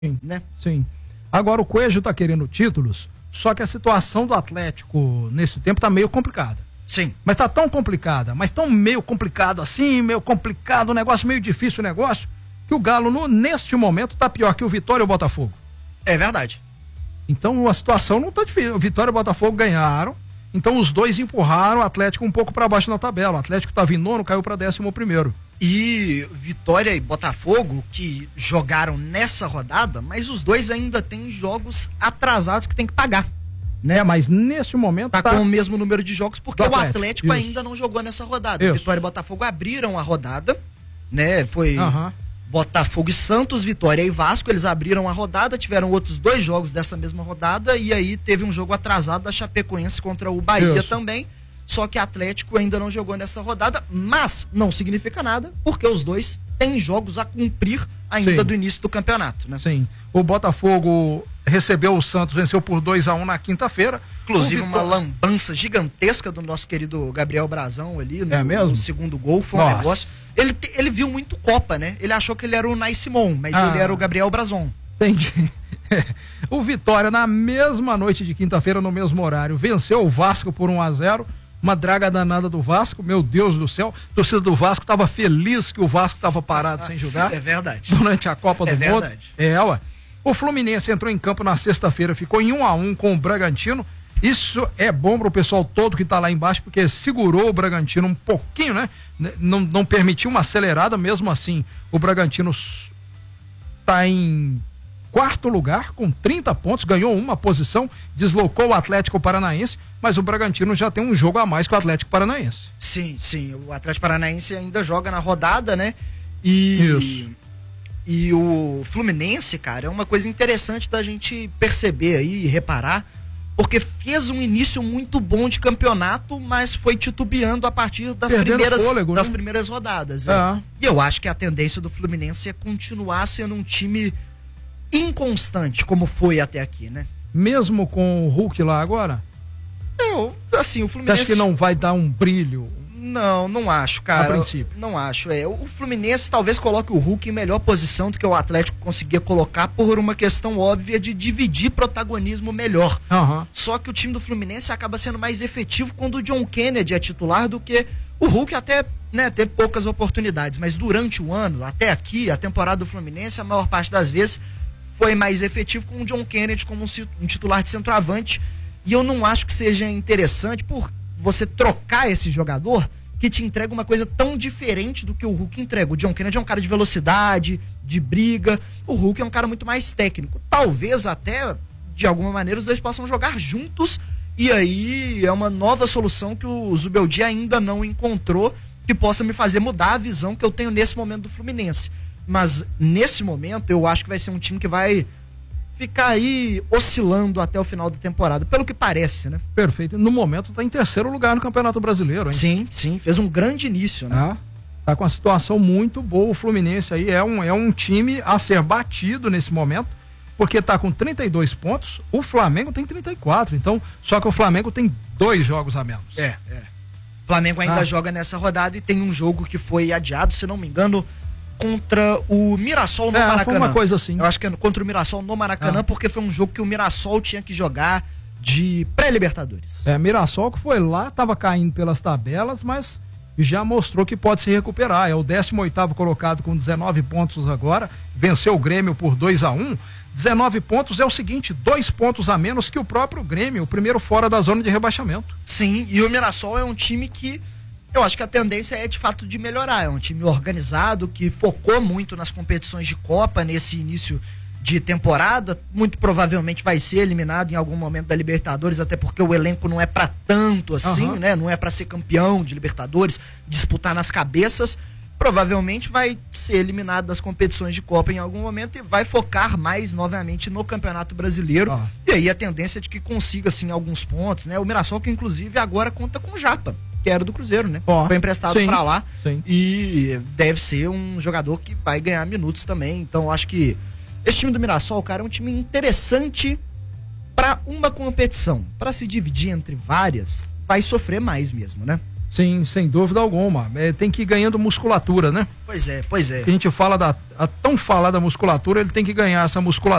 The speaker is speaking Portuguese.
Sim, né? sim. Agora o Coelho tá querendo títulos, só que a situação do Atlético nesse tempo tá meio complicada. Sim. Mas tá tão complicada, mas tão meio complicado assim, meio complicado, o negócio meio difícil o negócio, que o Galo neste momento tá pior que o Vitória e o Botafogo. É verdade. Então a situação não tá difícil. O Vitória e o Botafogo ganharam, então os dois empurraram o Atlético um pouco para baixo na tabela. O Atlético tava em nono, caiu para 11º. E Vitória e Botafogo, que jogaram nessa rodada, mas os dois ainda têm jogos atrasados que tem que pagar. Né? Mas neste momento tá com o mesmo número de jogos, porque o Atlético isso. ainda não jogou nessa rodada. Isso. Vitória e Botafogo abriram a rodada, né? Foi Botafogo e Santos, Vitória e Vasco, eles abriram a rodada, tiveram outros 2 jogos dessa mesma rodada, e aí teve um jogo atrasado da Chapecoense contra o Bahia também, só que Atlético ainda não jogou nessa rodada, mas não significa nada, porque os dois têm jogos a cumprir ainda do início do campeonato, né? Sim. O Botafogo recebeu o Santos, venceu por 2-1 na quinta-feira. Inclusive uma lambança gigantesca do nosso querido Gabriel Brazão ali no segundo gol, foi um negócio. Ele viu muito Copa, né? Ele achou que ele era o Nai Simon, mas ele era o Gabriel Brazon. Entendi. O Vitória, na mesma noite de quinta-feira, no mesmo horário, venceu o Vasco por 1-0. Uma draga danada do Vasco, meu Deus do céu. A torcida do Vasco estava feliz que o Vasco estava parado sem jogar. É verdade. Durante a Copa do Mundo. Verdade. Ué. O Fluminense entrou em campo na sexta-feira, ficou em 1-1 com o Bragantino. Isso é bom para o pessoal todo que está lá embaixo, porque segurou o Bragantino um pouquinho, né? Não permitiu uma acelerada, mesmo assim. O Bragantino está em 4º lugar, com 30 pontos, ganhou uma posição, deslocou o Atlético Paranaense, mas o Bragantino já tem um jogo a mais que o Atlético Paranaense. Sim, o Atlético Paranaense ainda joga na rodada, né? E o Fluminense, cara, é uma coisa interessante da gente perceber aí e reparar, porque fez um início muito bom de campeonato, mas foi titubeando a partir das primeiras rodadas. E eu acho que a tendência do Fluminense é continuar sendo um time inconstante, como foi até aqui, né? Mesmo com o Hulk lá agora? O Fluminense... Você acha que não vai dar um brilho? Não acho, cara. A princípio. Não acho. O Fluminense talvez coloque o Hulk em melhor posição do que o Atlético conseguia colocar por uma questão óbvia de dividir protagonismo melhor. Só que o time do Fluminense acaba sendo mais efetivo quando o John Kennedy é titular do que o Hulk até, né, teve poucas oportunidades, mas durante o ano, até aqui, a temporada do Fluminense, a maior parte das vezes foi mais efetivo com o John Kennedy como um titular de centroavante. E eu não acho que seja interessante por você trocar esse jogador que te entrega uma coisa tão diferente do que o Hulk entrega. O John Kennedy é um cara de velocidade, de briga. O Hulk é um cara muito mais técnico. Talvez até, de alguma maneira, os dois possam jogar juntos. E aí é uma nova solução que o Zubeldia ainda não encontrou, que possa me fazer mudar a visão que eu tenho nesse momento do Fluminense. Mas nesse momento eu acho que vai ser um time que vai ficar aí oscilando até o final da temporada, pelo que parece, né? Perfeito. No momento tá em 3º lugar no Campeonato Brasileiro, hein? Sim. Fez um grande início, né? Tá com uma situação muito boa. O Fluminense aí é um time a ser batido nesse momento, porque tá com 32 pontos, o Flamengo tem 34, então, só que o Flamengo tem 2 jogos a menos. O Flamengo ainda joga nessa rodada e tem um jogo que foi adiado, se não me engano, contra o Mirassol no Maracanã. Foi uma coisa assim. Eu acho que é contra o Mirassol no Maracanã, porque foi um jogo que o Mirassol tinha que jogar de pré-Libertadores. Mirassol que foi lá, tava caindo pelas tabelas, mas já mostrou que pode se recuperar. É o 18º colocado com 19 pontos agora, venceu o Grêmio por 2-1. 19 pontos é o seguinte, 2 pontos a menos que o próprio Grêmio, o primeiro fora da zona de rebaixamento. Sim, e o Mirassol é um time que eu acho que a tendência é de fato de melhorar. É um time organizado que focou muito nas competições de Copa nesse início de temporada. Muito provavelmente vai ser eliminado em algum momento da Libertadores, até porque o elenco não é pra tanto assim, né? Não é pra ser campeão de Libertadores, disputar nas cabeças. Provavelmente vai ser eliminado das competições de Copa em algum momento e vai focar mais novamente no Campeonato Brasileiro. E aí a tendência é de que consiga assim alguns pontos, né? O Mirassol que inclusive agora conta com o Japa, que era do Cruzeiro, né? Foi emprestado pra lá. E deve ser um jogador que vai ganhar minutos também. Então eu acho que esse time do Mirassol, cara, é um time interessante pra uma competição. Pra se dividir entre várias, vai sofrer mais mesmo, né? Sim, sem dúvida alguma. Tem que ir ganhando musculatura, né? Pois é, pois é. A gente fala a tão falada musculatura, ele tem que ganhar essa musculatura.